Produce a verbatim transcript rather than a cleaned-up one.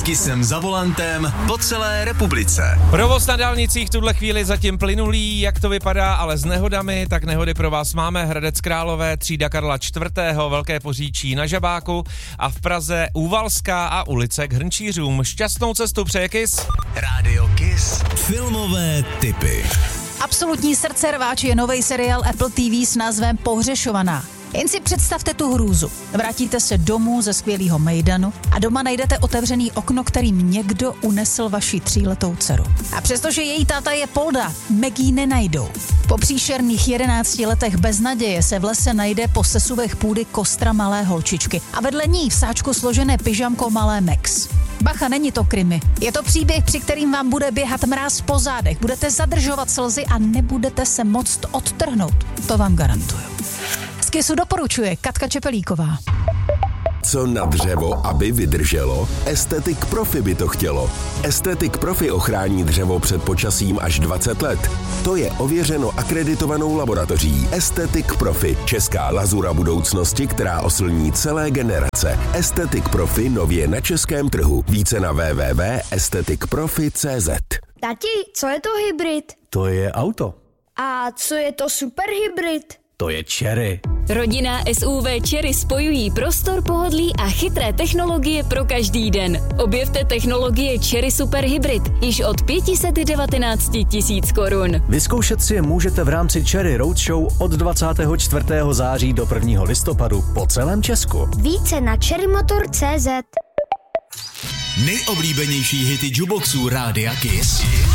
S Kissem za volantem po celé republice. Provoz na dálnicích v tuhle chvíli zatím plynulý, jak to vypadá, ale s nehodami, tak nehody pro vás máme. Hradec Králové, třída Karla čtvrtého, Velké Poříčí na Žabáku a v Praze Úvalská a ulice k Hrnčířům. Šťastnou cestu přeje Kiss. Rádio Kiss. Filmové tipy. Absolutní srdcerváč je nový seriál Apple T V s názvem Pohřešovaná. Jen si představte tu hrůzu. Vrátíte se domů ze skvělého mejdanu a doma najdete otevřený okno, kterým někdo unesl vaši tříletou dceru. A přestože její táta je Polda, Maggie nenajdou. Po příšerných jedenácti letech beznaděje se v lese najde po sesuvech půdy kostra malé holčičky a vedle ní v sáčku složené pyžamko malé Max. Bacha, není to krimi. Je to příběh, při kterým vám bude běhat mráz po zádech, budete zadržovat slzy a nebudete se moct odtrhnout. To vám garantuju. Z Kissu doporučuje Katka Čepelíková. Co na dřevo, aby vydrželo? Estetik Profi by to chtělo. Estetik Profi ochrání dřevo před počasím až dvacet let. To je ověřeno akreditovanou laboratoří Estetik Profi, česká lazura budoucnosti, která oslní celé generace. Estetik Profi nově na českém trhu. Více na w w w tečka estetik profi tečka c z. Tati, co je to hybrid? To je auto. A co je to superhybrid? To je Chery. Rodinná S U V Chery spojují prostor, pohodlí a chytré technologie pro každý den. Objevte technologie Chery Super Hybrid již od pět set devatenáct tisíc korun. Vyzkoušet si je můžete v rámci Chery Roadshow od dvacátého čtvrtého září do prvního listopadu po celém Česku. Více na cherrymotor tečka c z. Nejoblíbenější hity jukeboxů Rádia Kiss.